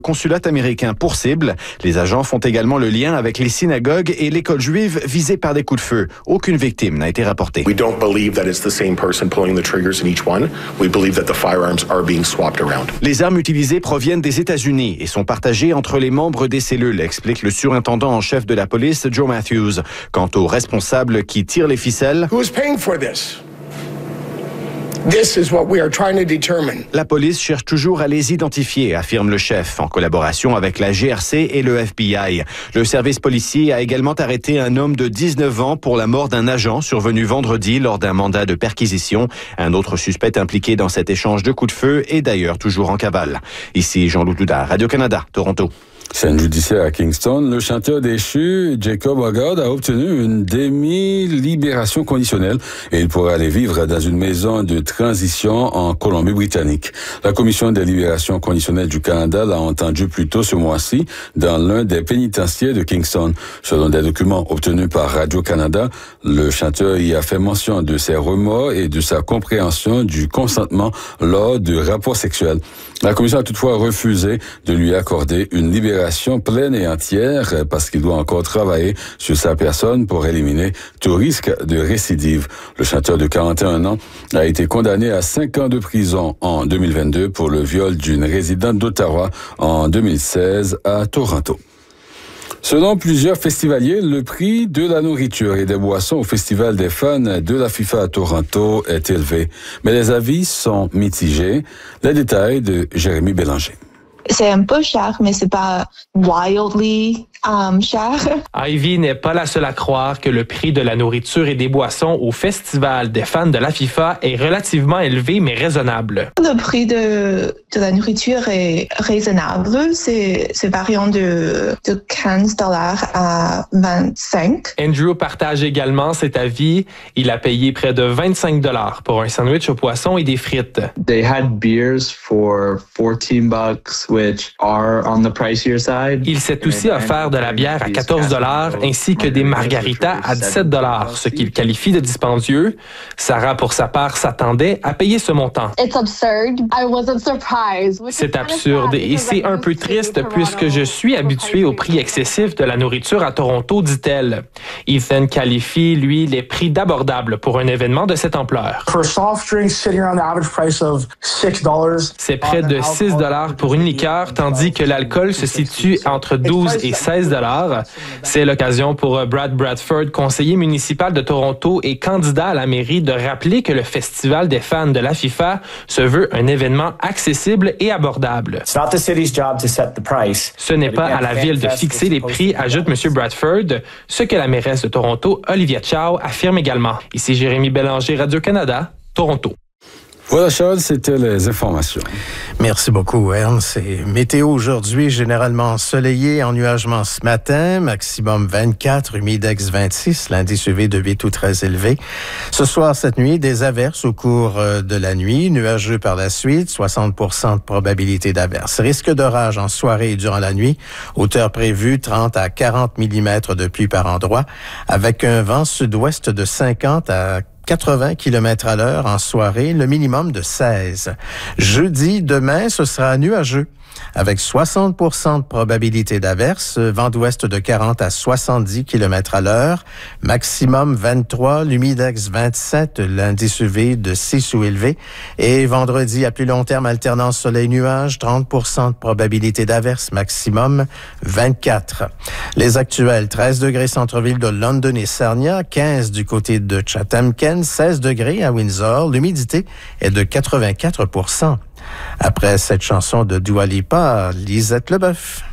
Consulat américain pour cible. Les agents font également le lien avec les synagogues et l'école juive visée par des coups de feu. Aucune victime n'a été rapportée. We don't believe that it's the same person pulling the triggers in each one. We believe that the firearms are being swapped around. Les armes utilisées proviennent des États-Unis et sont partagées entre les membres des cellules, explique le surintendant en chef de la police, Joe Matthews. Quant aux responsables qui tirent les ficelles, Who's paying for this? This is what we are trying to determine. La police cherche toujours à les identifier, affirme le chef, en collaboration avec la GRC et le FBI. Le service policier a également arrêté un homme de 19 ans pour la mort d'un agent survenu vendredi lors d'un mandat de perquisition. Un autre suspect impliqué dans cet échange de coups de feu est d'ailleurs toujours en cavale. Ici Jean-Loup Doudard, Radio-Canada, Toronto. Scène judiciaire à Kingston, le chanteur déchu Jacob Hoggard a obtenu une demi-libération conditionnelle et il pourra aller vivre dans une maison de transition en Colombie-Britannique. La Commission des libérations conditionnelles du Canada l'a entendu plus tôt ce mois-ci dans l'un des pénitentiaires de Kingston. Selon des documents obtenus par Radio-Canada, le chanteur y a fait mention de ses remords et de sa compréhension du consentement lors de rapports sexuels. La Commission a toutefois refusé de lui accorder une libération pleine et entière parce qu'il doit encore travailler sur sa personne pour éliminer tout risque de récidive. Le chanteur de 41 ans a été condamné à 5 ans de prison en 2022 pour le viol d'une résidente d'Ottawa en 2016 à Toronto. Selon plusieurs festivaliers, le prix de la nourriture et des boissons au Festival des fans de la FIFA à Toronto est élevé. Mais les avis sont mitigés. Les détails de Jérémy Bélanger. C'est un peu cher, mais c'est pas wildly cher. Ivy n'est pas la seule à croire que le prix de la nourriture et des boissons au Festival des fans de la FIFA est relativement élevé mais raisonnable. Le prix de la nourriture est raisonnable. C'est variant de $15 à 25. Andrew partage également cet avis. Il a payé près de $25 pour un sandwich au poisson et des frites. They had beers for $14, which are on the pricier side. Il s'est aussi offert de la bière à $14 ainsi que des margaritas à $17, ce qu'il qualifie de dispendieux. Sarah, pour sa part, s'attendait à payer ce montant. C'est absurde et c'est un peu triste puisque je suis habituée au prix excessif de la nourriture à Toronto, dit-elle. Ethan qualifie, lui, les prix d'abordables pour un événement de cette ampleur. C'est près de $6 pour une liqueur, tandis que l'alcool se situe entre 12 et 16 $. C'est l'occasion pour Brad Bradford, conseiller municipal de Toronto et candidat à la mairie, de rappeler que le Festival des fans de la FIFA se veut un événement accessible et abordable. Ce n'est pas à la ville de fixer les prix, ajoute M. Bradford, ce que la mairesse de Toronto, Olivia Chow, affirme également. Ici Jérémy Bélanger, Radio-Canada, Toronto. Voilà Charles, c'était les informations. Merci beaucoup Ernst. Et météo aujourd'hui, généralement ensoleillé, ennuagement ce matin, maximum 24, humidex 26, l'indice UV de 8 ou très élevé. Ce soir, cette nuit, des averses au cours de la nuit, nuageux par la suite, 60% de probabilité d'averses. Risque d'orage en soirée et durant la nuit, hauteur prévue 30 à 40 mm de pluie par endroit, avec un vent sud-ouest de 50 à 80 km/h en soirée, le minimum de 16. Jeudi, demain, ce sera nuageux, avec 60% de probabilité d'averse, vent d'ouest de 40 à 70 km/h, maximum 23, l'humidex 27, l'indice UV de 6 ou élevé, et vendredi, à plus long terme, alternance soleil-nuage, 30% de probabilité d'averse, maximum 24. Les actuels, 13 degrés centre-ville de London et Sarnia, 15 du côté de Chatham-Kent, 16 degrés à Windsor, l'humidité est de 84%. Après cette chanson de Dua Lipa, Lisette Leboeuf.